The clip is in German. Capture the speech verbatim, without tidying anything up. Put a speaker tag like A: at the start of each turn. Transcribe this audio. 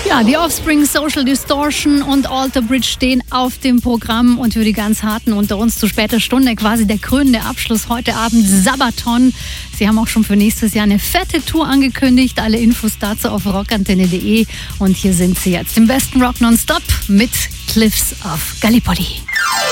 A: Ja, die Offspring, Social Distortion und Alter Bridge stehen auf dem Programm und für die ganz Harten unter uns zu später Stunde quasi der krönende Abschluss heute Abend Sabaton. Sie haben auch schon für nächstes Jahr eine fette Tour angekündigt. Alle Infos dazu auf rockantenne punkt de und hier sind sie jetzt im besten Rock Nonstop mit Cliffs of Gallipoli.